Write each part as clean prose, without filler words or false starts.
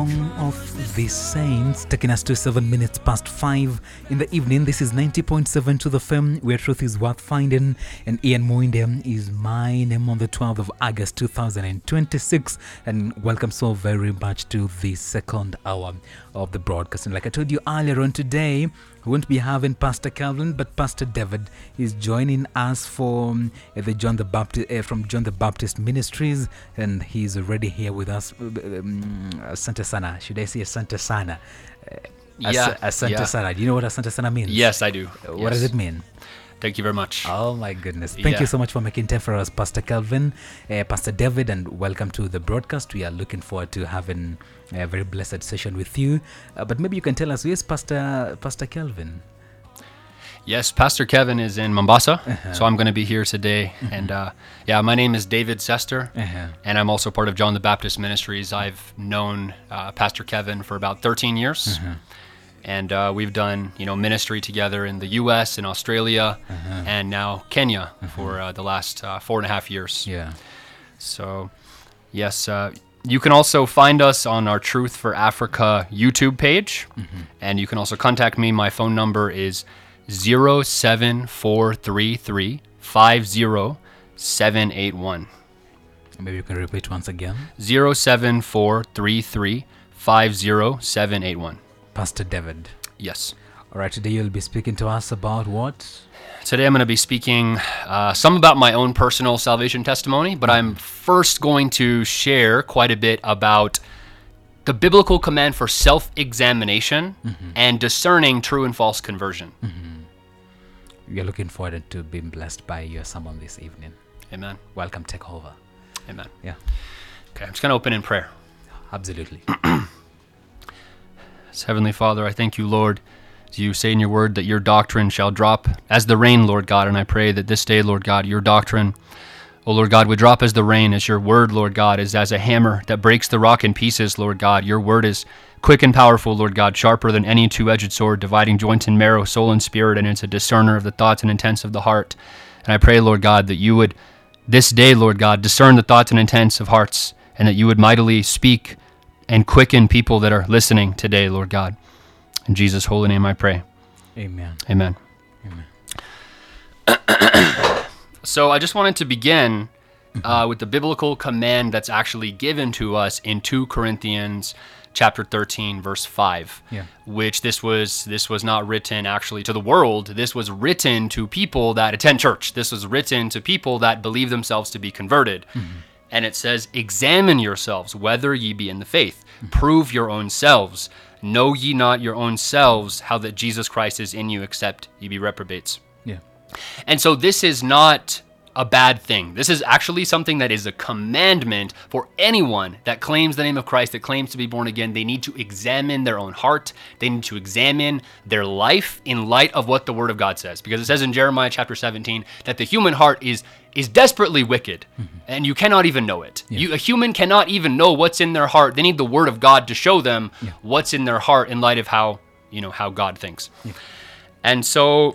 Of the Saints, taking us to 7 minutes past 5 in the evening. This is 90.7 to the FM, where truth is worth finding. And Ian Moinde is my name on the 12th of August 2026. And welcome so very much to the second hour of the broadcast. And like I told you earlier on today, we won't be having Pastor Calvin, but Pastor David is joining us for the John the Baptist from John the Baptist Ministries, and he's already here with us. Asante sana. Should I say Asante sana? Asante sana. Do you know what Asante sana means? Yes, I do. What does it mean? Thank you very much. Oh my goodness. Thank you so much for making time for us, Pastor Calvin, Pastor David, and welcome to the broadcast. We are looking forward to having a very blessed session with you. But maybe you can tell us, who is Pastor Calvin? Yes, Pastor Kevin is in Mombasa, so I'm going to be here today. And my name is David Sester, and I'm also part of John the Baptist Ministries. I've known Pastor Kevin for about 13 years. And we've done, ministry together in the U.S., in Australia, and now Kenya for the last 4.5 years. Yeah. So, yes, you can also find us on our Truth for Africa YouTube page, and you can also contact me. My phone number is 07433 50781. Maybe you can repeat once again. 07433 50781. Pastor David. Yes. All right, today you'll be speaking to us about what? Today I'm going to be speaking some about my own personal salvation testimony, but I'm first going to share quite a bit about the biblical command for self-examination and discerning true and false conversion. We are looking forward to being blessed by your sermon this evening. Amen. Welcome, take over. Amen. Yeah. Okay, I'm just going to open in prayer. Absolutely. Heavenly Father, I thank you, Lord, as you say in your word that your doctrine shall drop as the rain, Lord God, and I pray that this day, Lord God, your doctrine, oh Lord God, would drop as the rain, as your word, Lord God, is as a hammer that breaks the rock in pieces, Lord God. Your word is quick and powerful, Lord God, sharper than any two-edged sword, dividing joint and marrow, soul and spirit, and it's a discerner of the thoughts and intents of the heart. And I pray, Lord God, that you would this day, Lord God, discern the thoughts and intents of hearts, and that you would mightily speak and quicken people that are listening today, Lord God. In Jesus' holy name I pray. Amen. Amen. So I just wanted to begin with the biblical command that's actually given to us in 2 Corinthians chapter 13, verse 5, which this was not written actually to the world. This was written to people that attend church. This was written to people that believe themselves to be converted. And it says, examine yourselves whether ye be in the faith. Prove your own selves. Know ye not your own selves how that Jesus Christ is in you, except ye be reprobates. Yeah. And so this is not a bad thing. This is actually something that is a commandment for anyone that claims the name of Christ, that claims to be born again. They need to examine their own heart. They need to examine their life in light of what the Word of God says. Because it says in Jeremiah chapter 17 that the human heart is desperately wicked, and you cannot even know it. A human cannot even know what's in their heart. They need the Word of God to show them what's in their heart in light of how God thinks. And so,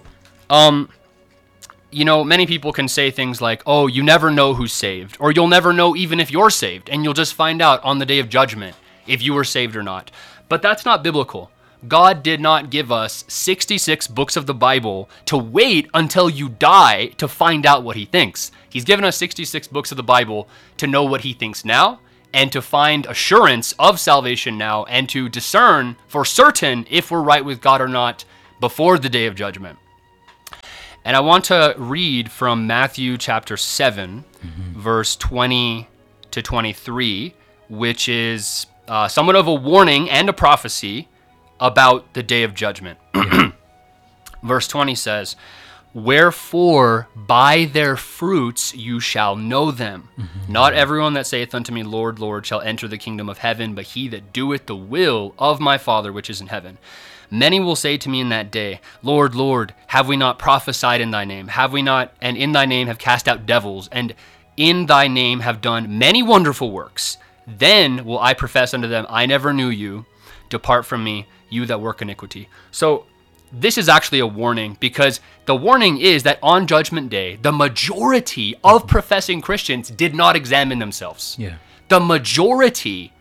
many people can say things like, oh, you never know who's saved, or you'll never know even if you're saved, and you'll just find out on the day of judgment if you were saved or not. But that's not biblical. God did not give us 66 books of the Bible to wait until you die to find out what he thinks. He's given us 66 books of the Bible to know what he thinks now, and to find assurance of salvation now, and to discern for certain if we're right with God or not before the day of judgment. And I want to read from Matthew chapter 7, verse 20 to 23, which is somewhat of a warning and a prophecy about the day of judgment. Verse 20 says, wherefore by their fruits you shall know them. Not everyone that saith unto me, Lord, Lord, shall enter the kingdom of heaven, but he that doeth the will of my Father which is in heaven. Many will say to me in that day, Lord, Lord, have we not prophesied in thy name? Have we not, and in thy name have cast out devils, and in thy name have done many wonderful works? Then will I profess unto them, I never knew you. Depart from me, you that work iniquity. So this is actually a warning, because the warning is that on Judgment Day, the majority of professing Christians did not examine themselves. Yeah. The majority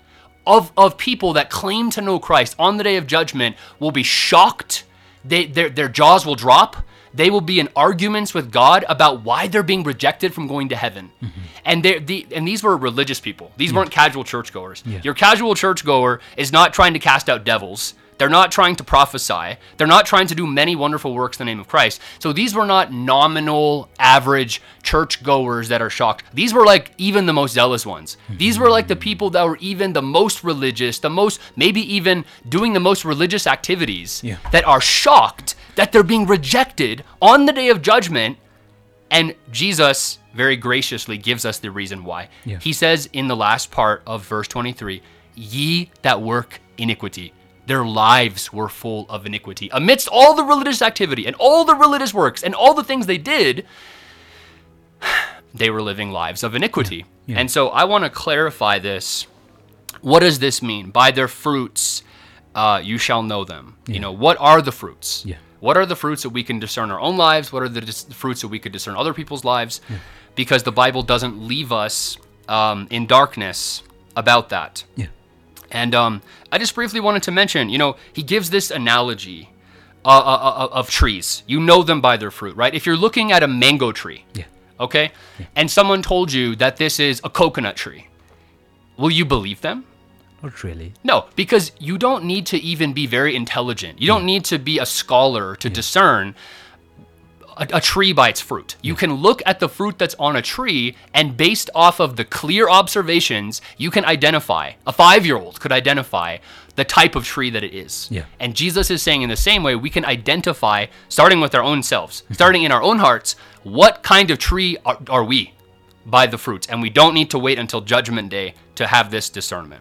of people that claim to know Christ on the day of judgment will be shocked. Their jaws will drop. They will be in arguments with God about why they're being rejected from going to heaven. And these were religious people. These weren't casual churchgoers. Your casual churchgoer is not trying to cast out devils. They're not trying to prophesy. They're not trying to do many wonderful works in the name of Christ. So these were not nominal, average churchgoers that are shocked. These were like even the most zealous ones. These were like the people that were even the most religious, maybe even doing the most religious activities that are shocked that they're being rejected on the day of judgment. And Jesus very graciously gives us the reason why. He says in the last part of verse 23, ye that work iniquity. Their lives were full of iniquity. Amidst all the religious activity and all the religious works and all the things they did, they were living lives of iniquity. And so I want to clarify this. What does this mean? By their fruits, you shall know them. You know, what are the fruits? What are the fruits that we can discern our own lives? What are the fruits that we could discern other people's lives? Because the Bible doesn't leave us in darkness about that. And I just briefly wanted to mention, you know, he gives this analogy of trees. You know them by their fruit, right? If you're looking at a mango tree, okay, and someone told you that this is a coconut tree, will you believe them? Not really. No, because you don't need to even be very intelligent. You don't need to be a scholar to discern a tree by its fruit. You can look at the fruit that's on a tree, and based off of the clear observations, you can identify, a 5-year-old could identify the type of tree that it is. And Jesus is saying in the same way, we can identify, starting with our own selves, starting in our own hearts, what kind of tree are we by the fruits. And we don't need to wait until Judgment Day to have this discernment.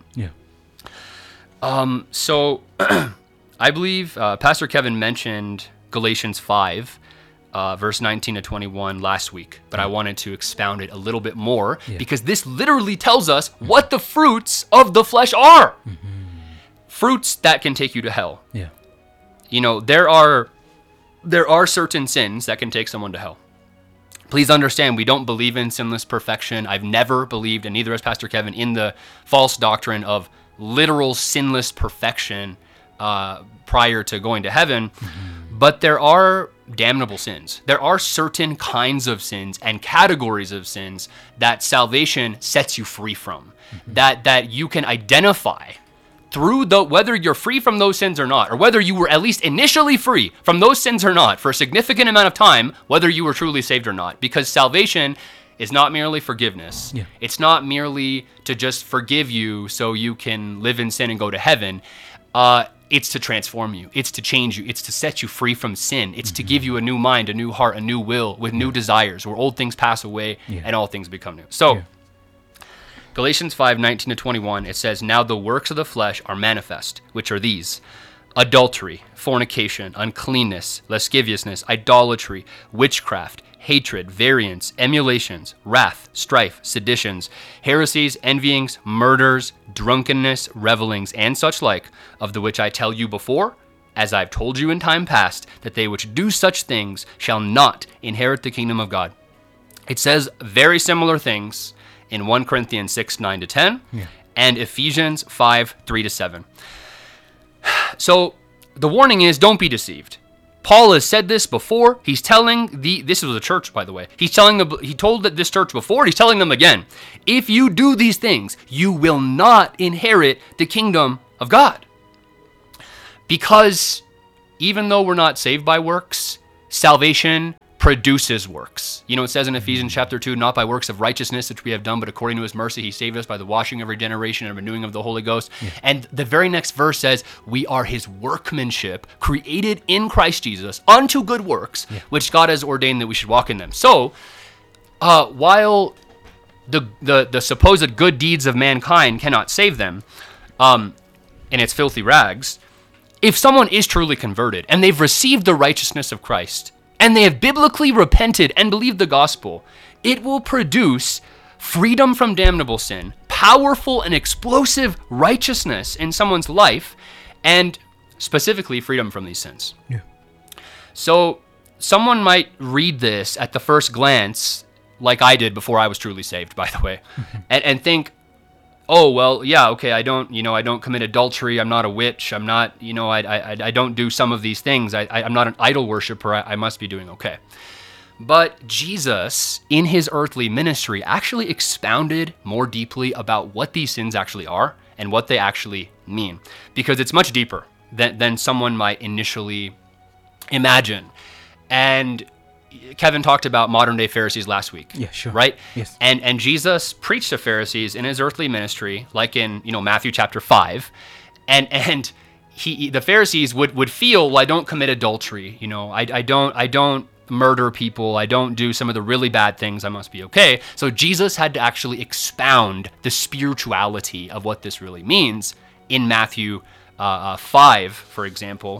So I believe Pastor Kevin mentioned Galatians 5, verse 19 to 21 last week, but I wanted to expound it a little bit more because this literally tells us what the fruits of the flesh are. Fruits that can take you to hell. You know, there are certain sins that can take someone to hell. Please understand, we don't believe in sinless perfection. I've never believed, and neither has Pastor Kevin, in the false doctrine of literal sinless perfection prior to going to heaven. But there are damnable sins. There are certain kinds of sins and categories of sins that salvation sets you free from, that you can identify through whether you're free from those sins or not, or whether you were at least initially free from those sins or not for a significant amount of time, whether you were truly saved or not. Because salvation is not merely forgiveness. It's not merely to just forgive you so you can live in sin and go to heaven. It's to transform you. It's to change you. It's to set you free from sin. It's to give you a new mind, a new heart, a new will with new desires, where old things pass away and all things become new. So Galatians 5, 19 to 21, it says, now the works of the flesh are manifest, which are these: adultery, fornication, uncleanness, lasciviousness, idolatry, witchcraft, hatred, variance, emulations, wrath, strife, seditions, heresies, envyings, murders, drunkenness, revelings, and such like, of the which I tell you before, as I've told you in time past, that they which do such things shall not inherit the kingdom of God. It says very similar things in 1 Corinthians 6, 9 to 10, and Ephesians 5, 3 to 7. So the warning is, don't be deceived. Paul has said this before. He's telling this was a church, by the way. He told this church before. He's telling them again, if you do these things, you will not inherit the kingdom of God. Because even though we're not saved by works, salvation produces works. You know, it says in Ephesians chapter 2, not by works of righteousness which we have done, but according to his mercy, he saved us by the washing of regeneration and renewing of the Holy Ghost. And the very next verse says, we are his workmanship, created in Christ Jesus unto good works, which God has ordained that we should walk in them. So, while the supposed good deeds of mankind cannot save them, in its filthy rags, if someone is truly converted and they've received the righteousness of Christ, and they have biblically repented and believed the gospel, it will produce freedom from damnable sin, powerful and explosive righteousness in someone's life, and specifically freedom from these sins. So someone might read this at the first glance, like I did before I was truly saved, by the way, and think, oh, well, yeah, okay, I don't commit adultery. I'm not a witch. I'm not, I don't do some of these things. I'm not an idol worshiper. I must be doing okay. But Jesus, in his earthly ministry, actually expounded more deeply about what these sins actually are and what they actually mean, because it's much deeper than someone might initially imagine. And Kevin talked about modern day Pharisees last week. Yeah, sure. Right? Yes. And Jesus preached to Pharisees in his earthly ministry, like in, Matthew chapter 5. And the Pharisees would feel, well, I don't commit adultery. I don't murder people. I don't do some of the really bad things. I must be okay. So Jesus had to actually expound the spirituality of what this really means in Matthew 5, for example,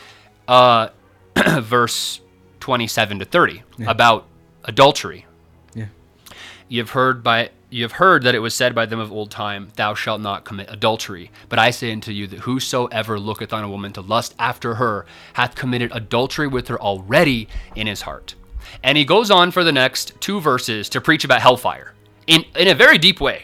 verse 27 to 30, about adultery. Yeah. You have heard that it was said by them of old time, thou shalt not commit adultery. But I say unto you that whosoever looketh on a woman to lust after her hath committed adultery with her already in his heart. And he goes on for the next 2 verses to preach about hellfire in a very deep way.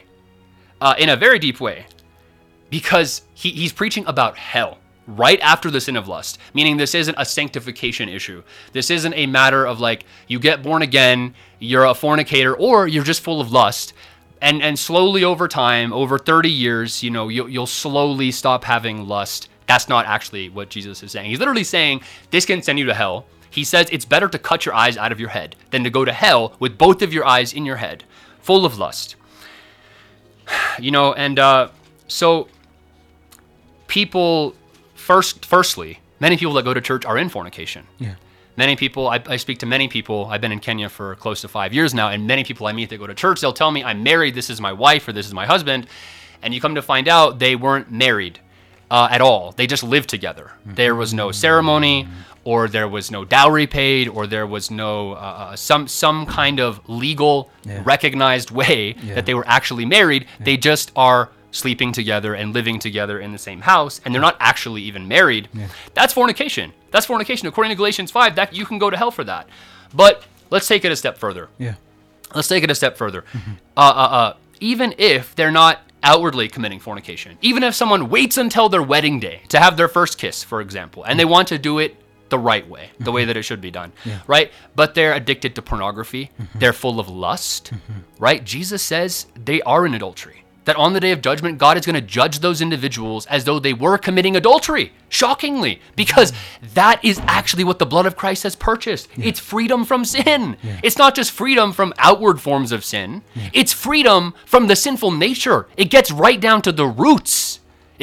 Because he's preaching about hell right after the sin of lust, meaning this isn't a sanctification issue. This isn't a matter of like, you get born again, you're a fornicator, or you're just full of lust. And slowly over time, over 30 years, you'll slowly stop having lust. That's not actually what Jesus is saying. He's literally saying this can send you to hell. He says it's better to cut your eyes out of your head than to go to hell with both of your eyes in your head, full of lust. So people, firstly, many people that go to church are in fornication. Yeah. Many people, I speak to many people, I've been in Kenya for close to 5 years now, and many people I meet that go to church, they'll tell me, I'm married, this is my wife, or this is my husband, and you come to find out they weren't married at all. They just lived together. There was no ceremony, or there was no dowry paid, or there was no some kind of legal, recognized way that they were actually married. They just are sleeping together and living together in the same house, and they're not actually even married. That's fornication. That's fornication. According to Galatians 5, that you can go to hell for that. But let's take it a step further. Let's take it a step further. Even if they're not outwardly committing fornication, even if someone waits until their wedding day to have their first kiss, for example, and they want to do it the right way, the way that it should be done, right? But they're addicted to pornography. They're full of lust, right? Jesus says they are in adultery. That on the day of judgment, God is going to judge those individuals as though they were committing adultery, shockingly, because that is actually what the blood of Christ has purchased. It's freedom from sin. It's not just freedom from outward forms of sin. It's freedom from the sinful nature. It gets right down to the roots.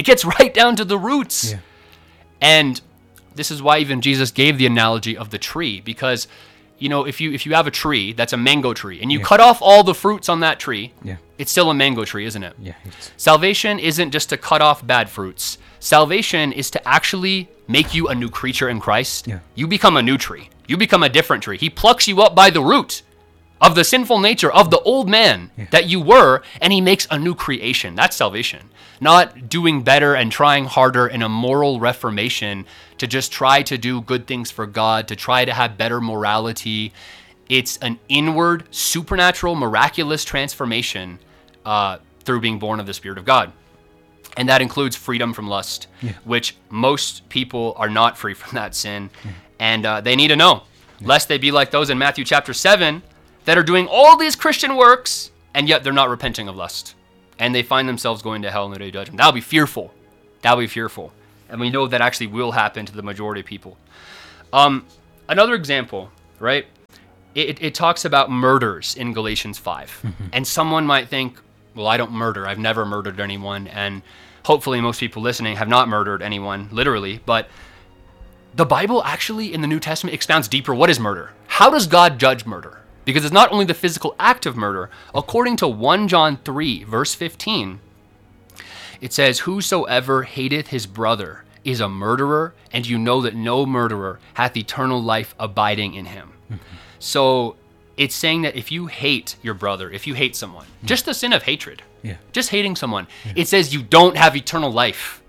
And this is why even Jesus gave the analogy of the tree, because if you have a tree that's a mango tree and you cut off all the fruits on that tree, it's still a mango tree, isn't it? Salvation isn't just to cut off bad fruits. Salvation is to actually make you a new creature in Christ. You become a new tree. You become a different tree. He plucks you up by the root of the sinful nature of the old man that you were, and he makes a new creation. That's salvation. Not doing better and trying harder in a moral reformation to just try to do good things for God, to try to have better morality. It's an inward, supernatural, miraculous transformation through being born of the Spirit of God. And that includes freedom from lust, which most people are not free from that sin. And they need to know, lest they be like those in Matthew chapter 7 that are doing all these Christian works, and yet they're not repenting of lust. And they find themselves going to hell in the day of judgment. That'll be fearful. And we know that actually will happen to the majority of people. Another example, right? It talks about murders in Galatians 5. And someone might think, well, I don't murder. I've never murdered anyone. And hopefully most people listening have not murdered anyone, literally. But the Bible actually in the New Testament expounds deeper what is murder. How does God judge murder? Because it's not only the physical act of murder. According to 1 John 3, verse 15, it says, whosoever hateth his brother is a murderer, and you know that no murderer hath eternal life abiding in him. So it's saying that if you hate your brother, if you hate someone, just the sin of hatred, just hating someone, it says you don't have eternal life.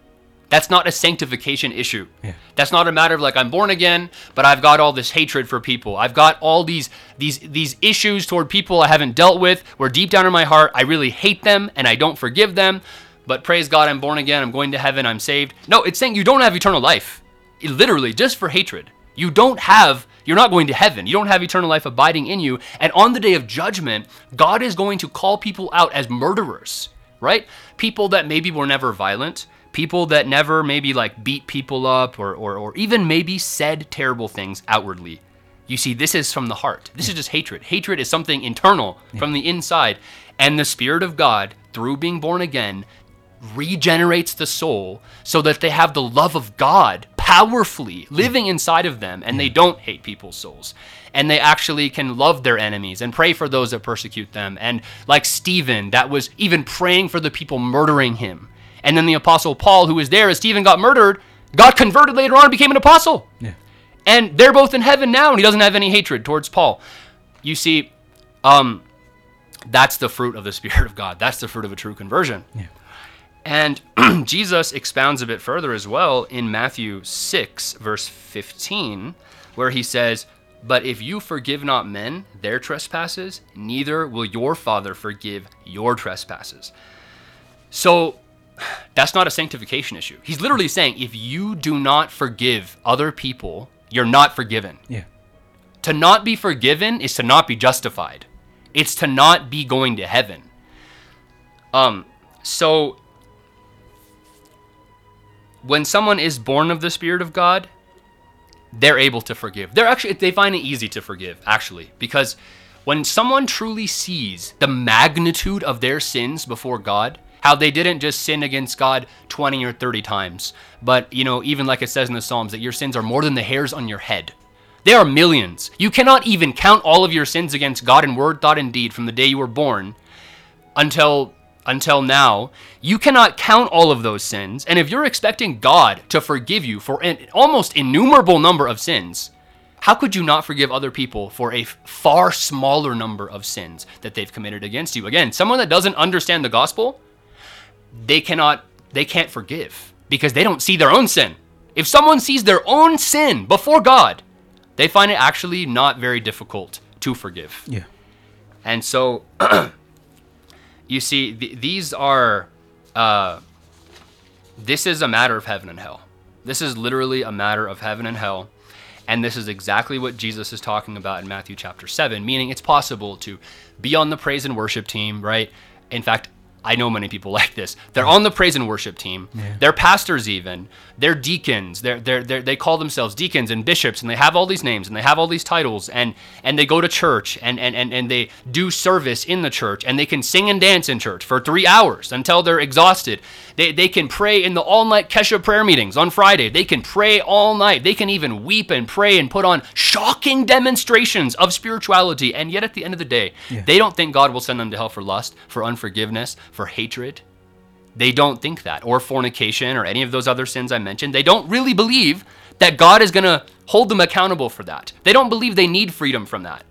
That's not a sanctification issue. Yeah. That's not a matter of like, I'm born again, but I've got all this hatred for people. I've got all these issues toward people I haven't dealt with, where deep down in my heart, I really hate them and I don't forgive them. But praise God, I'm born again, I'm going to heaven, I'm saved. No, it's saying you don't have eternal life. Literally, just for hatred. You're not going to heaven. You don't have eternal life abiding in you. And on the day of judgment, God is going to call people out as murderers, right? People that maybe were never violent, people that never maybe like beat people up or even maybe said terrible things outwardly. You see, this is from the heart. This is just hatred. Hatred is something internal from the inside. And the Spirit of God, through being born again, regenerates the soul so that they have the love of God powerfully living inside of them, and they don't hate people's souls, and they actually can love their enemies and pray for those that persecute them. And like Stephen, that was even praying for the people murdering him. And then the Apostle Paul, who was there as Stephen got murdered, got converted later on and became an apostle. Yeah. And they're both in heaven now, and he doesn't have any hatred towards Paul. You see, that's the fruit of the Spirit of God. That's the fruit of a true conversion. Yeah. And Jesus expounds a bit further as well in Matthew 6, verse 15, where he says, "But if you forgive not men their trespasses, neither will your Father forgive your trespasses." So that's not a sanctification issue. He's literally saying, if you do not forgive other people, you're not forgiven. Yeah. To not be forgiven is to not be justified. It's to not be going to heaven. So when someone is born of the Spirit of God, they're able to forgive. They find it easy to forgive, actually, because when someone truly sees the magnitude of their sins before God, how they didn't just sin against God 20 or 30 times, but, even like it says in the Psalms, that your sins are more than the hairs on your head. There are millions. You cannot even count all of your sins against God in word, thought, and deed from the day you were born until now. You cannot count all of those sins. And if you're expecting God to forgive you for an almost innumerable number of sins, how could you not forgive other people for a far smaller number of sins that they've committed against you? Again, someone that doesn't understand the gospel, they can't forgive because they don't see their own sin. If someone sees their own sin before God, they find it actually not very difficult to forgive. Yeah. And so you see, this is a matter of heaven and hell. This is literally a matter of heaven and hell. And this is exactly what Jesus is talking about in Matthew chapter 7, meaning it's possible to be on the praise and worship team, right? In fact, I know many people like this. They're on the praise and worship team. Yeah. They're pastors even. They're deacons. They call themselves deacons and bishops, and they have all these names and they have all these titles, and they go to church and they do service in the church, and they can sing and dance in church for 3 hours until they're exhausted. They can pray in the all-night Kesha prayer meetings on Friday. They can pray all night. They can even weep and pray and put on shocking demonstrations of spirituality, and yet at the end of the day, they don't think God will send them to hell for lust, for unforgiveness, for hatred. They don't think that, or fornication, or any of those other sins I mentioned. They don't really believe that God is going to hold them accountable for that. They don't believe they need freedom from that.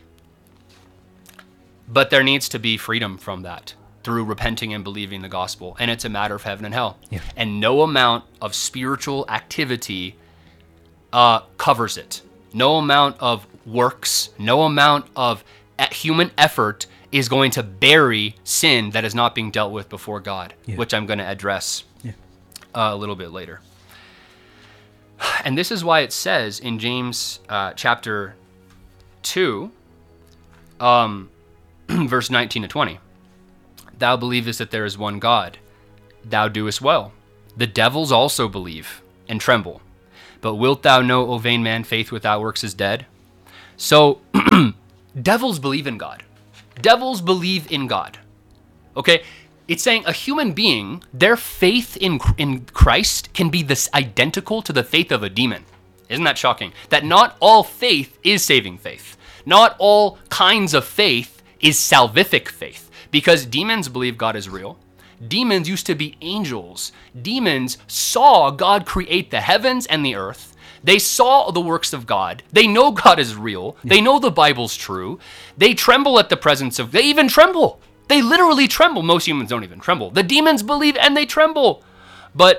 But there needs to be freedom from that through repenting and believing the gospel, and it's a matter of heaven and hell. Yeah. And no amount of spiritual activity covers it. No amount of works, no amount of human effort is going to bury sin that is not being dealt with before God, which I'm going to address a little bit later. And this is why it says in James chapter 2, verse 19 to 20, "Thou believest that there is one God. Thou doest well. The devils also believe and tremble. But wilt thou know, O vain man, faith without works is dead?" So devils believe in God. Devils believe in God. Okay? It's saying a human being, their faith in Christ can be this identical to the faith of a demon. Isn't that shocking? That not all faith is saving faith. Not all kinds of faith is salvific faith. Because demons believe God is real. Demons used to be angels. Demons saw God create the heavens and the earth. They saw the works of God. They know God is real. They know the Bible's true. They tremble at the presence of, they even tremble. They literally tremble. Most humans don't even tremble. The demons believe and they tremble. But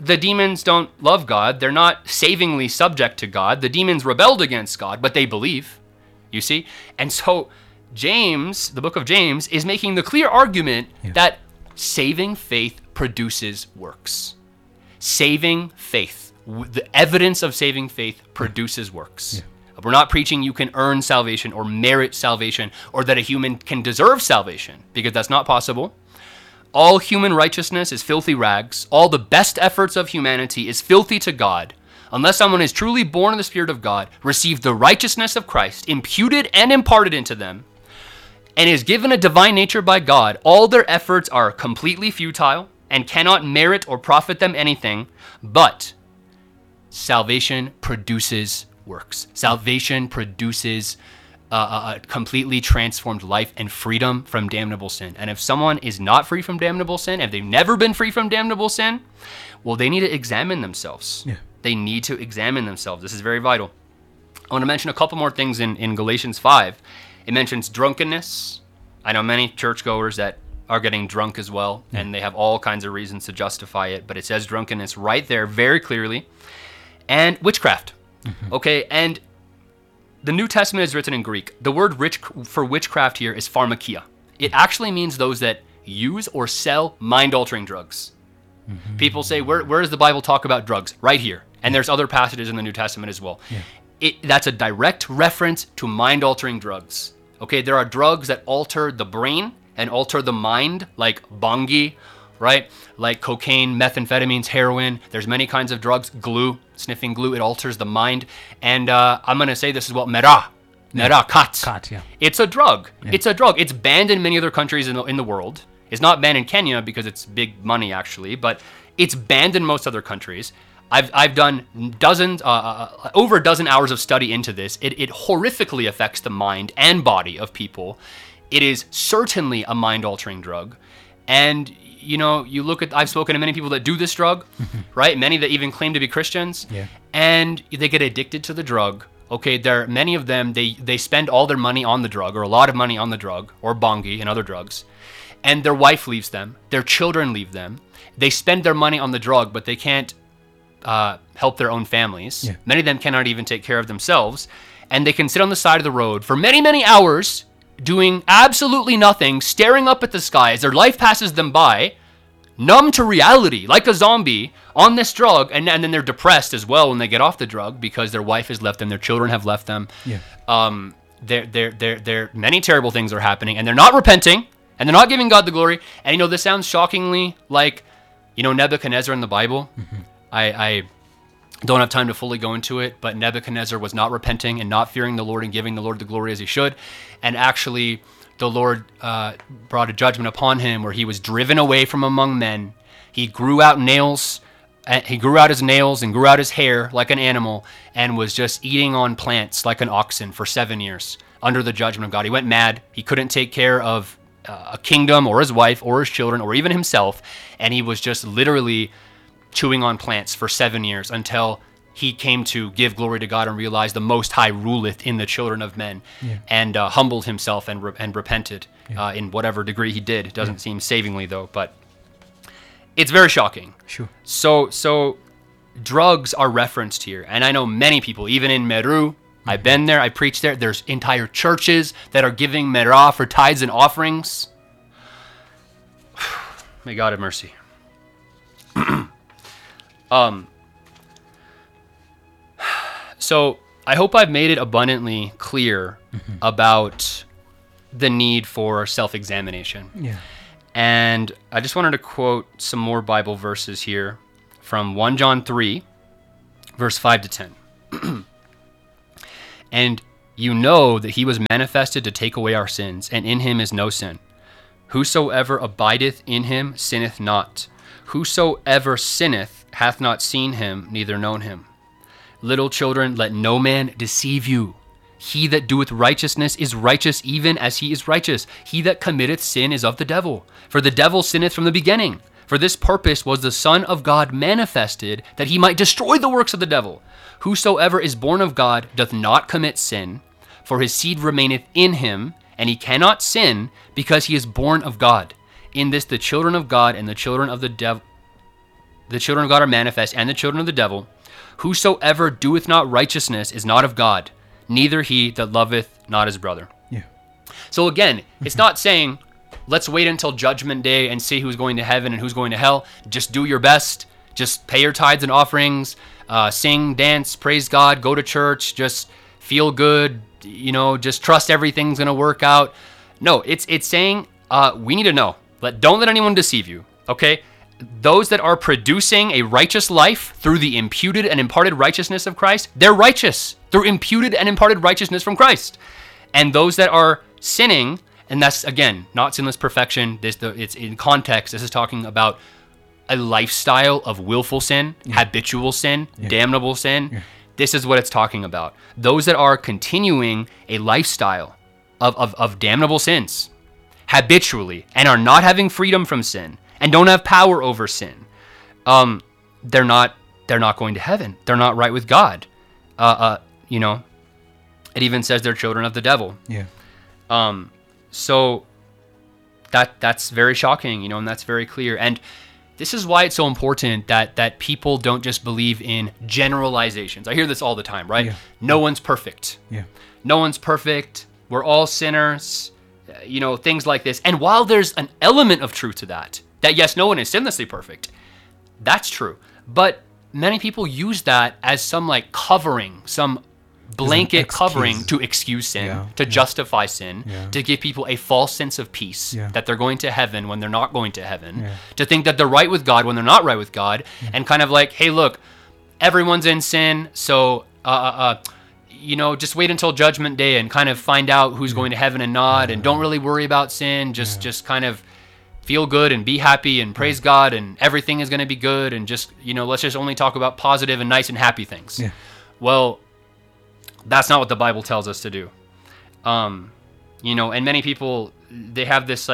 the demons don't love God. They're not savingly subject to God. The demons rebelled against God, but they believe, you see? And so James, the book of James, is making the clear argument that saving faith produces works. Saving faith, the evidence of saving faith produces works. We're not preaching you can earn salvation or merit salvation or that a human can deserve salvation, because that's not possible. All human righteousness is filthy rags. All the best efforts of humanity is filthy to God, unless someone is truly born of the Spirit of God, received the righteousness of Christ, imputed and imparted into them, and is given a divine nature by God. All their efforts are completely futile and cannot merit or profit them anything, but salvation produces works. Salvation produces a completely transformed life and freedom from damnable sin. And if someone is not free from damnable sin, if they've never been free from damnable sin, well, they need to examine themselves. They need to examine themselves. This is very vital. I want to mention a couple more things in Galatians 5. It mentions drunkenness. I know many churchgoers that are getting drunk as well, and they have all kinds of reasons to justify it, but it says drunkenness right there very clearly. And witchcraft. Okay, and the New Testament is written in Greek. The word for witchcraft here is pharmakia. It actually means those that use or sell mind-altering drugs. People say, where does the Bible talk about drugs? Right here. And there's other passages in the New Testament as well. That's a direct reference to mind-altering drugs. Okay, there are drugs that alter the brain and alter the mind, like bangi, right? Like cocaine, methamphetamines, heroin. There's many kinds of drugs. Glue, sniffing glue, it alters the mind. And I'm going to say this as well, kat. It's a drug. It's a drug. It's banned in many other countries in the world. It's not banned in Kenya because it's big money actually, but it's banned in most other countries. I've done over a dozen hours of study into this. It horrifically affects the mind and body of people. It is certainly a mind-altering drug. And you know, I've spoken to many people that do this drug, right? Many that even claim to be Christians, and they get addicted to the drug. Okay, many of them, they spend all their money on the drug, or a lot of money on the drug, or bangi and other drugs, and their wife leaves them, their children leave them. They spend their money on the drug, but they can't help their own families. Many of them cannot even take care of themselves, and they can sit on the side of the road for many, many hours, doing absolutely nothing, staring up at the sky as their life passes them by, numb to reality, like a zombie, on this drug, and then they're depressed as well when they get off the drug because their wife has left them, their children have left them. Many terrible things are happening, and they're not repenting, and they're not giving God the glory. And this sounds shockingly like, Nebuchadnezzar in the Bible. I don't have time to fully go into it, but Nebuchadnezzar was not repenting and not fearing the Lord and giving the Lord the glory as he should. And actually, the Lord brought a judgment upon him where he was driven away from among men. He grew out nails. He grew out his nails and grew out his hair like an animal and was just eating on plants like an oxen for 7 years under the judgment of God. He went mad. He couldn't take care of a kingdom or his wife or his children or even himself. And he was just literally chewing on plants for 7 years until he came to give glory to God and realize the Most High ruleth in the children of men, and humbled himself and repented in whatever degree he did. It doesn't seem savingly though, but it's very shocking. Sure. So drugs are referenced here, and I know many people, even in Meru, I've been there, I preached there. There's entire churches that are giving merah for tithes and offerings. May God have mercy. So I hope I've made it abundantly clear about the need for self-examination. And I just wanted to quote some more Bible verses here from 1 John 3, verse 5 to 10. And you know that he was manifested to take away our sins, and in him is no sin. Whosoever abideth in him sinneth not. Whosoever sinneth hath not seen him, neither known him. Little children, let no man deceive you. He that doeth righteousness is righteous even as he is righteous. He that committeth sin is of the devil. For the devil sinneth from the beginning. For this purpose was the Son of God manifested, that he might destroy the works of the devil. Whosoever is born of God doth not commit sin, for his seed remaineth in him, and he cannot sin because he is born of God. In this the children of God and the children of the the children of God are manifest, and the children of the devil. Whosoever doeth not righteousness is not of God, neither he that loveth not his brother. Yeah. So again, it's not saying, let's wait until judgment day and see who's going to heaven and who's going to hell. Just do your best. Just pay your tithes and offerings, sing, dance, praise God, go to church, just feel good, just trust everything's going to work out. No, it's saying we need to know. Don't let anyone deceive you, okay? Those that are producing a righteous life through the imputed and imparted righteousness of Christ, they're righteous through imputed and imparted righteousness from Christ. And those that are sinning, and that's, again, not sinless perfection, it's in context, this is talking about a lifestyle of willful sin, habitual sin, damnable sin. Yeah. This is what it's talking about. Those that are continuing a lifestyle of damnable sins habitually and are not having freedom from sin and don't have power over sin, they're not going to heaven. They're not right with God. It even says they're children of the devil. Yeah. So that's very shocking, and that's very clear. And this is why it's so important that people don't just believe in generalizations. I hear this all the time, right? Yeah. No one's perfect. Yeah. No one's perfect. We're all sinners. Things like this. And while there's an element of truth to that yes, no one is sinlessly perfect. That's true. But many people use that as some covering, some blanket covering to excuse sin, to justify sin, to give people a false sense of peace that they're going to heaven when they're not going to heaven, to think that they're right with God when they're not right with God, and kind of hey, look, everyone's in sin, so just wait until judgment day and kind of find out who's going to heaven and not, and don't really worry about sin, just kind of feel good and be happy and praise God, and everything is going to be good, and just let's just only talk about positive and nice and happy things. Well, that's not what the Bible tells us to do. And many people, they have this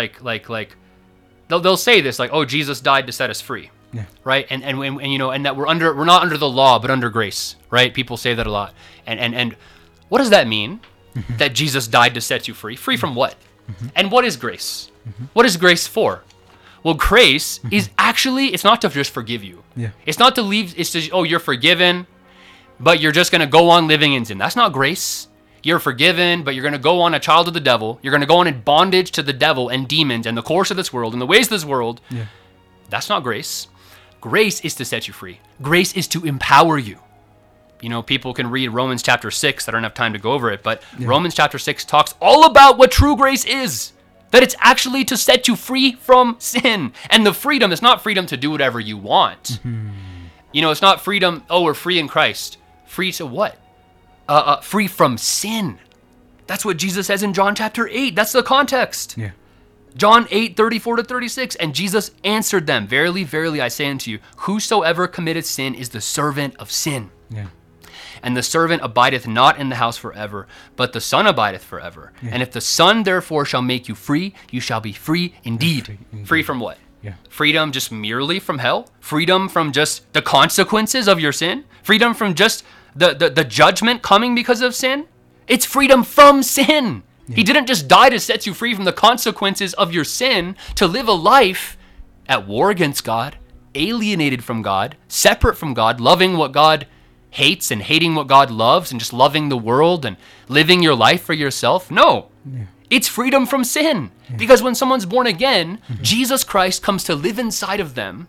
they'll say this oh, Jesus died to set us free. Yeah. Right? And that we're not under the law but under grace, right? People say that a lot. And what does that mean? That Jesus died to set you free? Free from what? And what is grace? What is grace for? Well, grace is actually, it's not to just forgive you. Yeah. It's not to leave, it's to, you're forgiven, but you're just going to go on living in sin. That's not grace. You're forgiven, but you're going to go on a child of the devil. You're going to go on in bondage to the devil and demons and the course of this world and the ways of this world. Yeah. That's not grace. Grace is to set you free. Grace is to empower you. People can read Romans chapter 6. I don't have time to go over it, but Romans chapter 6 talks all about what true grace is. That it's actually to set you free from sin. And the freedom is not freedom to do whatever you want. It's not freedom, we're free in Christ. Free to what? Free from sin. That's what Jesus says in John chapter 8. That's the context. Yeah. John 8:34-36. And Jesus answered them, verily, verily, I say unto you, whosoever committeth sin is the servant of sin. Yeah. And the servant abideth not in the house forever, but the Son abideth forever. Yeah. And if the Son therefore shall make you free, you shall be free indeed. Free from what? Yeah. Freedom just merely from hell? Freedom from just the consequences of your sin? Freedom from just the judgment coming because of sin? It's freedom from sin. Yeah. He didn't just die to set you free from the consequences of your sin, to live a life at war against God, alienated from God, separate from God, loving what God hates and hating what God loves, and just loving the world and living your life for yourself. No. Yeah. It's freedom from sin. Yeah. Because when someone's born again, Jesus Christ comes to live inside of them,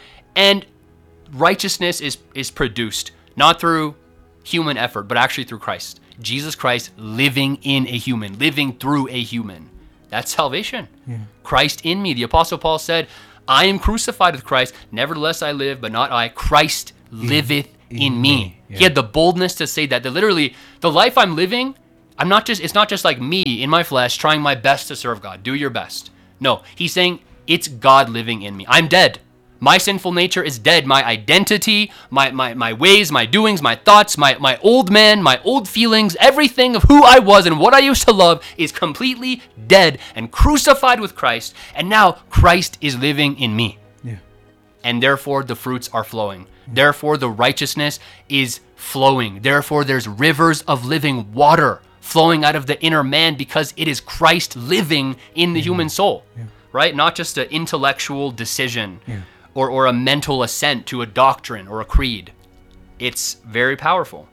and righteousness is produced, not through human effort, but actually through Christ. Jesus Christ living in a human, living through a human. That's salvation. Yeah. Christ in me. The Apostle Paul said, I am crucified with Christ. Nevertheless I live, but not I. Christ liveth in me. Yeah. He had the boldness to say that literally the life I'm living, it's not just like me in my flesh trying my best to serve God. Do your best. No, he's saying it's God living in me. I'm dead. My sinful nature is dead. My identity, my ways, my doings, my thoughts, my old man, my old feelings, everything of who I was and what I used to love is completely dead and crucified with Christ. And now Christ is living in me. Yeah. And therefore the fruits are flowing. Therefore the righteousness is flowing. Therefore there's rivers of living water flowing out of the inner man, because it is Christ living in the human soul. Yeah. Right? Not just an intellectual decision. Yeah. or a mental assent to a doctrine or a creed. It's very powerful.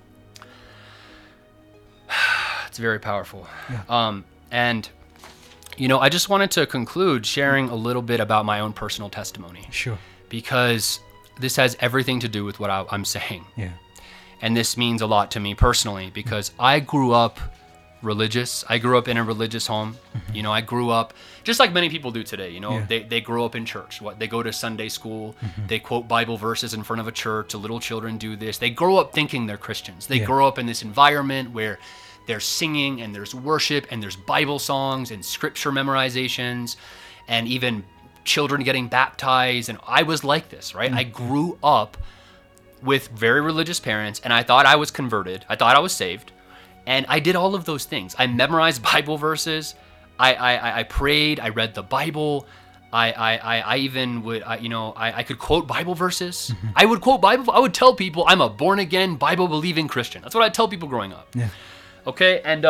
It's very powerful. Yeah. And, I just wanted to conclude sharing a little bit about my own personal testimony. Sure. Because this has everything to do with what I'm saying. Yeah. And this means a lot to me personally, because I grew up religious. I grew up in a religious home. I grew up just like many people do today. Yeah. They grow up in church. They go to Sunday school. They quote Bible verses in front of a church. The little children do this. They grow up thinking they're Christians. They Yeah. grow up in this environment where there's singing and there's worship and there's Bible songs and scripture memorizations and even children getting baptized. And I was like this, right? I grew up with very religious parents, and I thought I was converted. I thought I was saved. And I did all of those things. I memorized Bible verses. I prayed. I read the Bible. I even would, I could quote Bible verses. I would quote Bible. I would tell people I'm a born again, Bible believing Christian. That's what I'd tell people growing up. Yeah. Okay. And,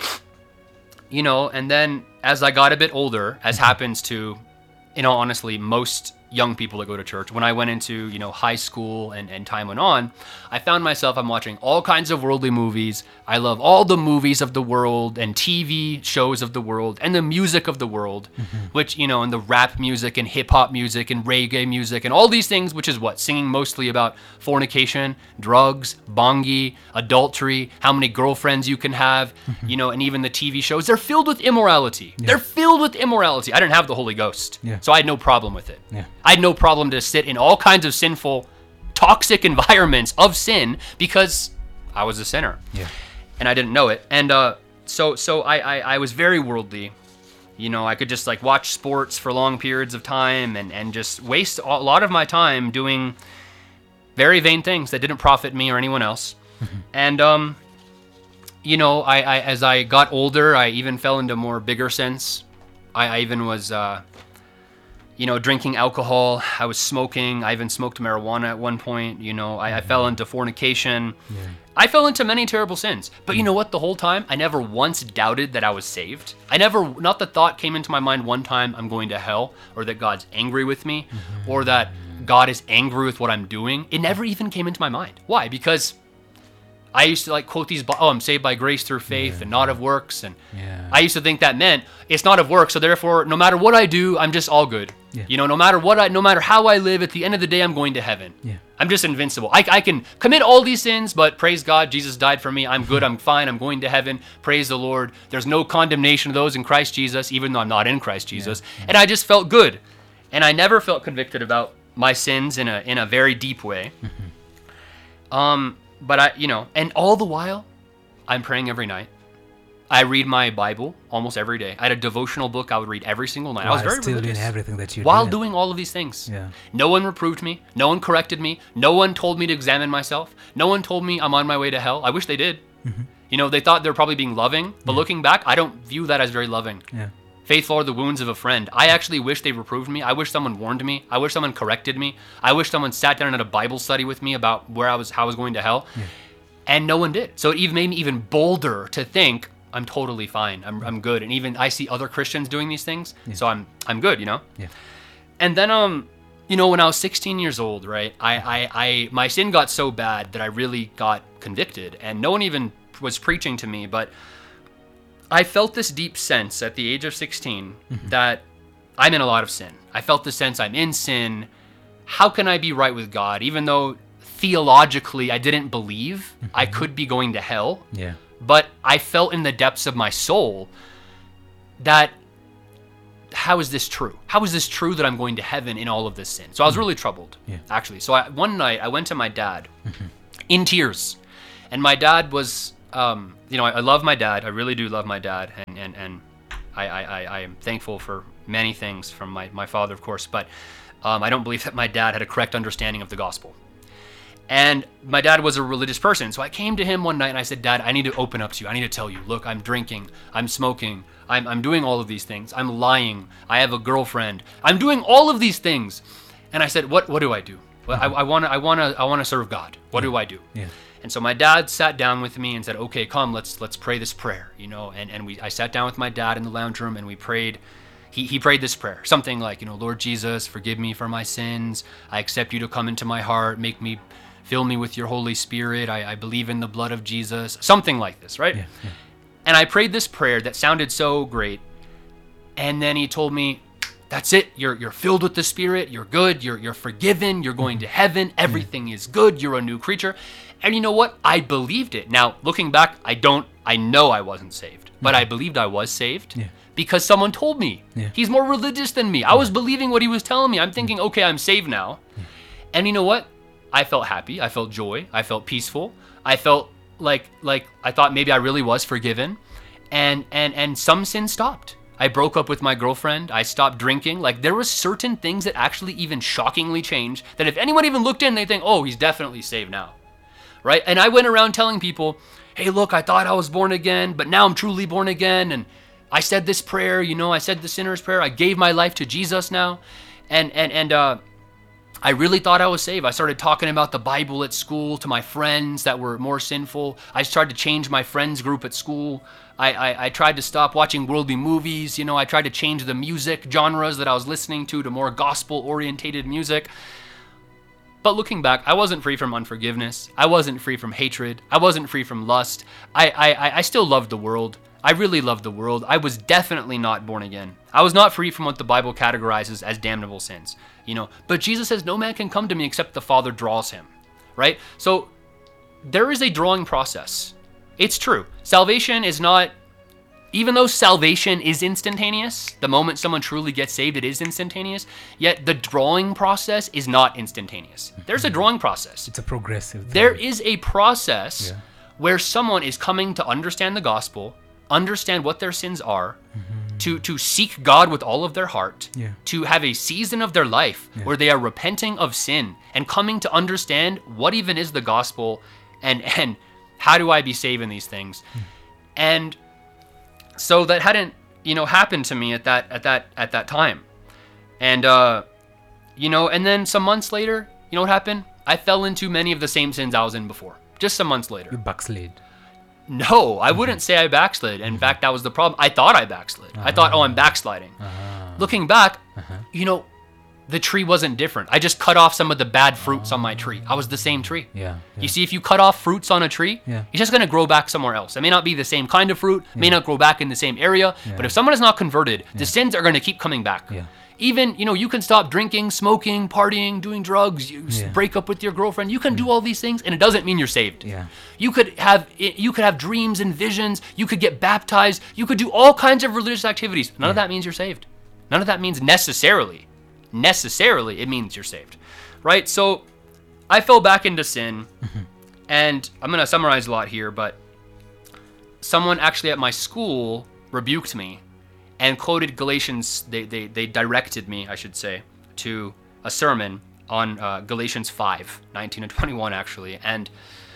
and then as I got a bit older, as happens to, honestly, most young people that go to church, when I went into, high school and time went on, I found myself, I'm watching all kinds of worldly movies. I love all the movies of the world and TV shows of the world and the music of the world, which, and the rap music and hip hop music and reggae music and all these things, which is what? Singing mostly about fornication, drugs, bongi, adultery, how many girlfriends you can have, and even the TV shows, they're filled with immorality. Yeah. They're filled with immorality. I didn't have the Holy Ghost, so I had no problem with it. Yeah. I had no problem to sit in all kinds of sinful, toxic environments of sin because I was a sinner. Yeah. And I didn't know it. And so I was very worldly. I could just watch sports for long periods of time and just waste a lot of my time doing very vain things that didn't profit me or anyone else. And I as I got older, I even fell into more bigger sins. I even was drinking alcohol. I was smoking. I even smoked marijuana at one point. I fell into fornication. Yeah. I fell into many terrible sins. But you know what? The whole time, I never once doubted that I was saved. Not the thought came into my mind one time, I'm going to hell, or that God's angry with me, or that God is angry with what I'm doing. It never even came into my mind. Why? Because I used to quote these, I'm saved by grace through faith and not of works. And I used to think that meant it's not of works. So therefore, no matter what I do, I'm just all good. Yeah. No matter how I live, at the end of the day, I'm going to heaven. Yeah. I'm just invincible. I can commit all these sins, but praise God, Jesus died for me. I'm good. I'm fine. I'm going to heaven. Praise the Lord. There's no condemnation of those in Christ Jesus, even though I'm not in Christ Jesus. Yeah. And I just felt good. And I never felt convicted about my sins in a very deep way. But and all the while, I'm praying every night. I read my Bible almost every day. I had a devotional book I would read every single night. I was very still religious. doing everything that you while did. doing all of these things. Yeah. No one reproved me. No one corrected me. No one told me to examine myself. No one told me I'm on my way to hell. I wish they did. They thought they were probably being loving. But looking back, I don't view that as very loving. Yeah. Faithful are the wounds of a friend. I actually wish they reproved me. I wish someone warned me. I wish someone corrected me. I wish someone sat down and had a Bible study with me about how I was going to hell. Yeah. And no one did. So it even made me even bolder to think I'm totally fine. I'm good. And even I see other Christians doing these things. Yeah. So I'm good, Yeah. And then when I was 16 years old, right, I my sin got so bad that I really got convicted, and no one even was preaching to me, but I felt this deep sense at the age of 16 that I'm in a lot of sin. I felt the sense I'm in sin. How can I be right with God? Even though theologically I didn't believe I could be going to hell. Yeah. But I felt in the depths of my soul that, how is this true? How is this true that I'm going to heaven in all of this sin? So I was really troubled, actually. So one night I went to my dad in tears. And my dad was, I love my dad. I really do love my dad. And I am thankful for many things from my father, of course. But I don't believe that my dad had a correct understanding of the gospel. And my dad was a religious person. So I came to him one night and I said, Dad, I need to open up to you. I need to tell you, look, I'm drinking, I'm smoking, I'm doing all of these things. I'm lying. I have a girlfriend. I'm doing all of these things. And I said, what do I do? Well, I want to serve God. What do I do? Yeah. And so my dad sat down with me and said, okay, come, let's pray this prayer, And I sat down with my dad in the lounge room and we prayed, he prayed this prayer, something like, Lord Jesus, forgive me for my sins. I accept you to come into my heart, fill me with your Holy Spirit. I believe in the blood of Jesus, something like this, right? Yeah. And I prayed this prayer that sounded so great. And then he told me, that's it. You're filled with the Spirit. You're good. You're forgiven. You're going to heaven. Everything is good. You're a new creature. And you know what? I believed it. Now, looking back, I know I wasn't saved, but I believed I was saved because someone told me. He's more religious than me. I was believing what he was telling me. I'm thinking, okay, I'm saved now. And you know what? I felt happy. I felt joy. I felt peaceful. I felt like I thought maybe I really was forgiven. And some sin stopped. I broke up with my girlfriend. I stopped drinking. Like, there were certain things that actually even shockingly changed, that if anyone even looked in, they think, oh, he's definitely saved now, right? And I went around telling people, hey, look, I thought I was born again, but now I'm truly born again. And I said this prayer, I said the sinner's prayer. I gave my life to Jesus now. And I really thought I was saved. I started talking about the Bible at school to my friends that were more sinful. I started to change my friends group at school. I tried to stop watching worldly movies. I tried to change the music genres that I was listening to more gospel-orientated music. But looking back, I wasn't free from unforgiveness. I wasn't free from hatred. I wasn't free from lust. I still loved the world. I really loved the world. I was definitely not born again. I was not free from what the Bible categorizes as damnable sins, But Jesus says no man can come to me except the Father draws him, right? So there is a drawing process. It's true. Salvation is not, even though salvation is instantaneous, the moment someone truly gets saved, it is instantaneous, yet the drawing process is not instantaneous. There's a drawing process. It's a progressive thing. There is a process where someone is coming to understand the gospel, understand what their sins are, to seek God with all of their heart, to have a season of their life where they are repenting of sin and coming to understand what even is the gospel and how do I be saved in these things. And so that hadn't, happened to me at that time. And and then some months later, what happened? I fell into many of the same sins I was in before. Just some months later. You backslid. No, I wouldn't say I backslid. In fact, that was the problem. I thought I backslid. I thought, I'm backsliding. Looking back, the tree wasn't different. I just cut off some of the bad fruits on my tree. I was the same tree. You see, if you cut off fruits on a tree, it's just going to grow back somewhere else. It may not be the same kind of fruit, may not grow back in the same area, but if someone is not converted, the sins are going to keep coming back. Even, you can stop drinking, smoking, partying, doing drugs, break up with your girlfriend. You can do all these things, and it doesn't mean you're saved. You could have dreams and visions. You could get baptized. You could do all kinds of religious activities. None of that means you're saved. None of that means necessarily it means you're saved, right? So I fell back into sin, and I'm going to summarize a lot here, but someone actually at my school rebuked me and quoted Galatians. They directed me, I should say, to a sermon on Galatians 5, 19 and 21 actually. And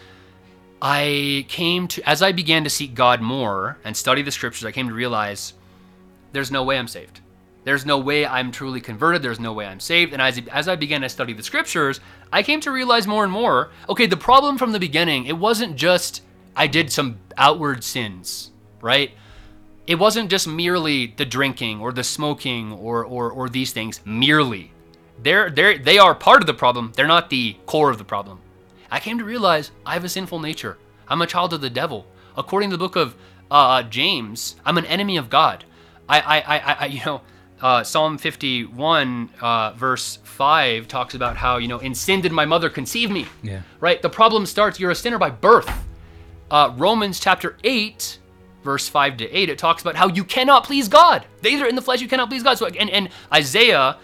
as I began to seek God more and study the scriptures, I came to realize there's no way I'm saved. There's no way I'm truly converted. There's no way I'm saved. And as I began to study the scriptures, I came to realize more and more, okay, the problem from the beginning, it wasn't just I did some outward sins, right? It wasn't just merely the drinking or the smoking or these things merely. They are part of the problem. They're not the core of the problem. I came to realize I have a sinful nature. I'm a child of the devil. According to the book of James, I'm an enemy of God. Psalm 51 verse 5 talks about how, in sin did my mother conceive me. Right? The problem starts, you're a sinner by birth. Romans chapter 8 verse 5 to 8, it talks about how you cannot please God. These are in the flesh, you cannot please God. So, and Isaiah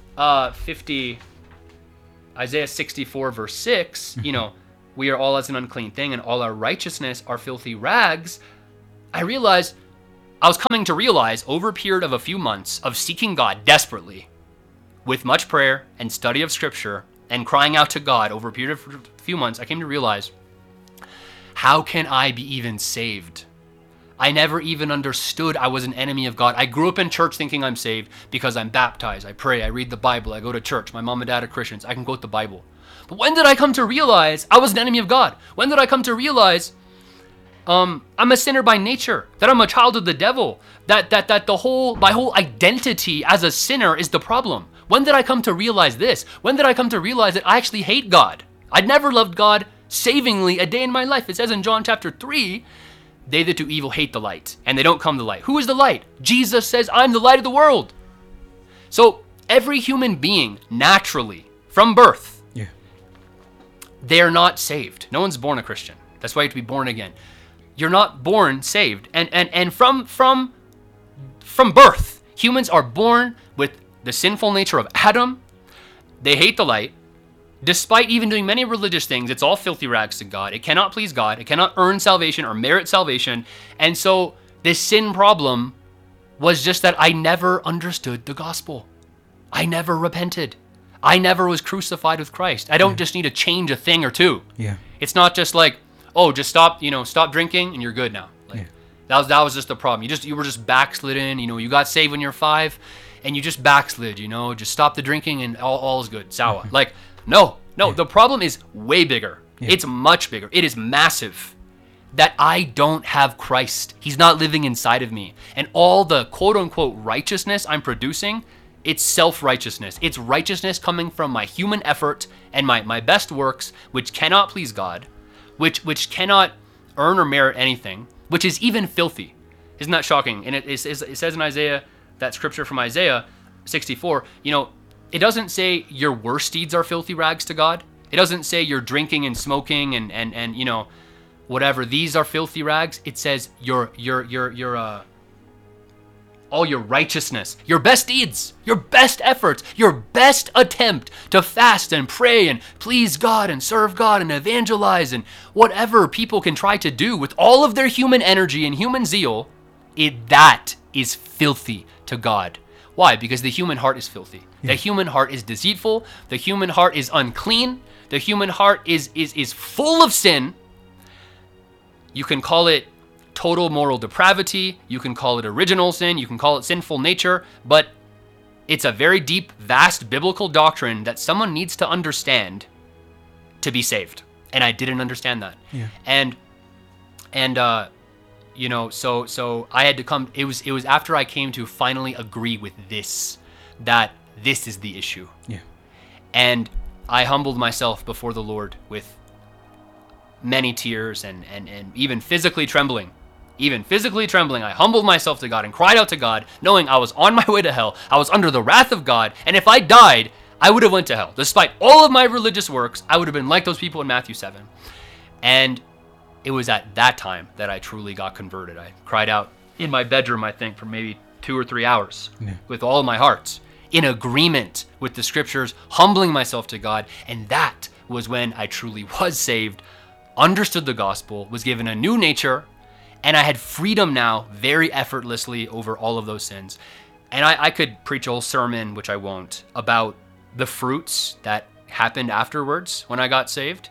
64 verse 6, we are all as an unclean thing, and all our righteousness are filthy rags. I was coming to realize over a period of a few months of seeking God desperately, with much prayer and study of scripture and crying out to God over a period of a few months, I came to realize, how can I be even saved? I never even understood I was an enemy of God. I grew up in church thinking I'm saved because I'm baptized, I pray, I read the Bible, I go to church. My mom and dad are Christians. I can quote the Bible. But when did I come to realize I was an enemy of God? When did I come to realize I'm a sinner by nature, that I'm a child of the devil, that my whole identity as a sinner is the problem. When did I come to realize this? When did I come to realize that I actually hate God? I'd never loved God savingly a day in my life. It says in John chapter 3, they that do evil hate the light, and they don't come to the light. Who is the light? Jesus says, I'm the light of the world. So every human being, naturally, from birth, they're not saved. No one's born a Christian. That's why you have to be born again. You're not born saved. And from birth, humans are born with the sinful nature of Adam. They hate the light. Despite even doing many religious things, it's all filthy rags to God. It cannot please God. It cannot earn salvation or merit salvation. And so this sin problem was just that I never understood the gospel. I never repented. I never was crucified with Christ. I don't just need to change a thing or two. Yeah. It's not just like, oh, just stop drinking and you're good now. Like that was just the problem. You were just backslidden. You got saved when you're 5 and you just backslid, just stop the drinking and all is good. Sawa. Like, no, the problem is way bigger. It's much bigger. It is massive that I don't have Christ. He's not living inside of me. And all the quote unquote righteousness I'm producing, it's self-righteousness. It's righteousness coming from my human effort and my best works, which cannot please God, which cannot earn or merit anything, which is even filthy. Isn't that shocking? And it says in Isaiah, that scripture from Isaiah 64, it doesn't say your worst deeds are filthy rags to God. It doesn't say you're drinking and smoking and whatever. These are filthy rags. It says your all your righteousness, your best deeds, your best efforts, your best attempt to fast and pray and please God and serve God and evangelize and whatever people can try to do with all of their human energy and human zeal, that is filthy to God. Why? Because the human heart is filthy. The human heart is deceitful. The human heart is unclean. The human heart is full of sin. You can call it total moral depravity. You can call it original sin. You can call it sinful nature. But it's a very deep, vast biblical doctrine that someone needs to understand to be saved. And I didn't understand that. Yeah. So I had to come. It was after I came to finally agree with this, that this is the issue. Yeah. And I humbled myself before the Lord with many tears and even physically trembling. I humbled myself to God and cried out to God, knowing I was on my way to hell. I was under the wrath of God. And if I died, I would have went to hell. Despite all of my religious works, I would have been like those people in Matthew 7. And it was at that time that I truly got converted. I cried out in my bedroom, I think, for maybe 2 or 3 hours with all of my heart, in agreement with the scriptures, humbling myself to God. And that was when I truly was saved, understood the gospel, was given a new nature, and I had freedom now very effortlessly over all of those sins. And I could preach a whole sermon, which I won't, about the fruits that happened afterwards when I got saved.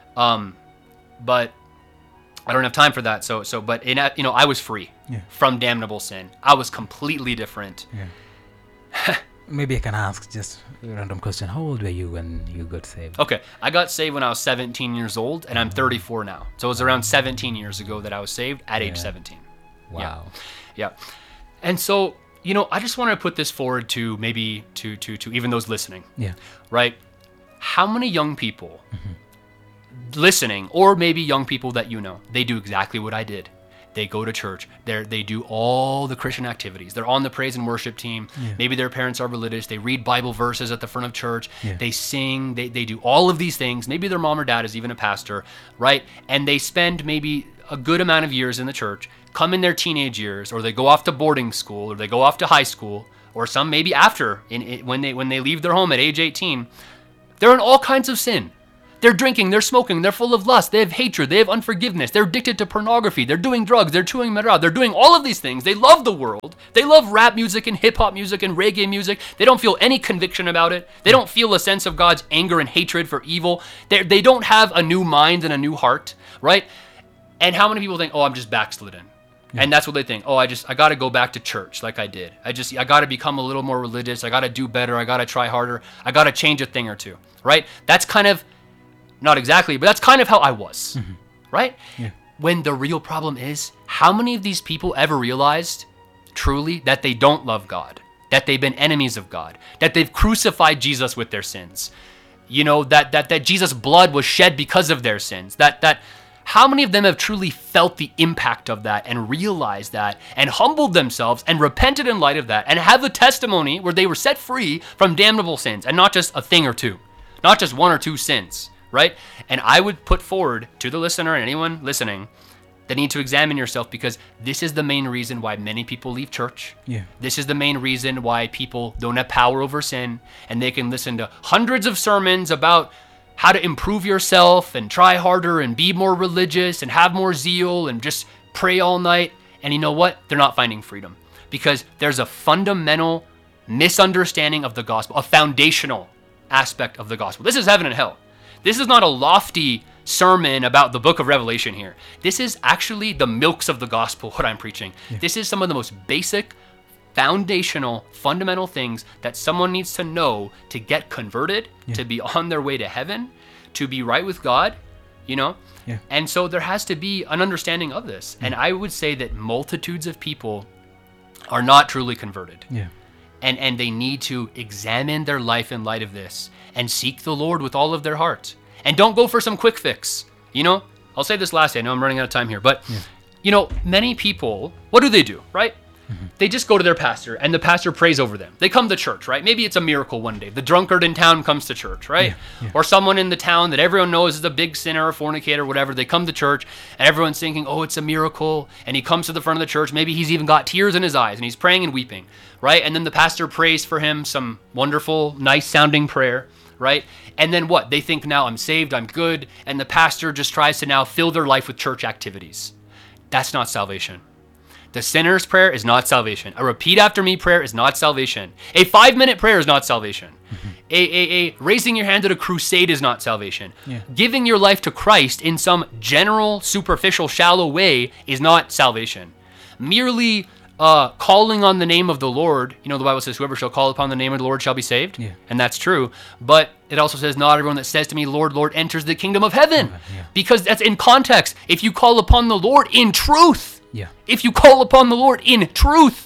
But I don't have time for that. But I was free from damnable sin. I was completely different. Yeah. Maybe I can ask just a random question. How old were you when you got saved? Okay, I got saved when I was 17 years old, and I'm 34 now. So it was around 17 years ago that I was saved at age 17. Wow. Yeah. And so, I just want to put this forward to maybe to even those listening. Yeah. Right? How many young people listening, or maybe young people that they do exactly what I did. They go to church. They do all the Christian activities. They're on the praise and worship team. Yeah. Maybe their parents are religious. They read Bible verses at the front of church. Yeah. They sing. They do all of these things. Maybe their mom or dad is even a pastor, right? And they spend maybe a good amount of years in the church, come in their teenage years, or they go off to boarding school, or they go off to high school, or some maybe after, when they leave their home at age 18. They're in all kinds of sin. They're drinking, they're smoking, they're full of lust, they have hatred, they have unforgiveness, they're addicted to pornography, they're doing drugs, they're chewing marijuana, they're doing all of these things. They love the world. They love rap music and hip-hop music and reggae music. They don't feel any conviction about it. They don't feel a sense of God's anger and hatred for evil. They don't have a new mind and a new heart, right? And how many people think, oh, I'm just backslidden? Yeah. And that's what they think. Oh, I got to go back to church like I did. I got to become a little more religious. I got to do better. I got to try harder. I got to change a thing or two, right? That's kind of, not exactly, but that's kind of how I was, right? Yeah. when the real problem is, how many of these people ever realized truly that they don't love God, that they've been enemies of God, that they've crucified Jesus with their sins, that Jesus' blood was shed because of their sins, that how many of them have truly felt the impact of that and realized that and humbled themselves and repented in light of that and have a testimony where they were set free from damnable sins and not just a thing or two, not just one or two sins, right? And I would put forward to the listener and anyone listening that need to examine yourself, because this is the main reason why many people leave church. Yeah. This is the main reason why people don't have power over sin, and they can listen to hundreds of sermons about how to improve yourself and try harder and be more religious and have more zeal and just pray all night. And you know what? They're not finding freedom, because there's a fundamental misunderstanding of the gospel, a foundational aspect of the gospel. This is heaven and hell. This is not a lofty sermon about the book of Revelation here. This is actually the milks of the gospel, what I'm preaching. Yeah. This is some of the most basic, foundational, fundamental things that someone needs to know to get converted, to be on their way to heaven, to be right with God, Yeah. And so there has to be an understanding of this. And I would say that multitudes of people are not truly converted. Yeah. And they need to examine their life in light of this and seek the Lord with all of their heart. And don't go for some quick fix. I'll say this lastly. I know I'm running out of time here, but many people, what do, right? Mm-hmm. They just go to their pastor and the pastor prays over them. They come to church, right? Maybe it's a miracle one day. The drunkard in town comes to church, right? Yeah. Or someone in the town that everyone knows is a big sinner or fornicator, whatever. They come to church and everyone's thinking, oh, it's a miracle. And he comes to the front of the church. Maybe he's even got tears in his eyes and he's praying and weeping, right? And then the pastor prays for him some wonderful, nice sounding prayer, right? And then what? They think, now I'm saved, I'm good. And the pastor just tries to now fill their life with church activities. That's not salvation. The sinner's prayer is not salvation. A repeat after me prayer is not salvation. A 5-minute prayer is not salvation. Mm-hmm. A raising your hand at a crusade is not salvation. Yeah. Giving your life to Christ in some general, superficial, shallow way is not salvation. Merely calling on the name of the Lord, the Bible says, whoever shall call upon the name of the Lord shall be saved. Yeah. And that's true. But it also says, not everyone that says to me, Lord, Lord, enters the kingdom of heaven. Yeah. Because that's in context. If you call upon the Lord in truth, if you call upon the Lord in truth,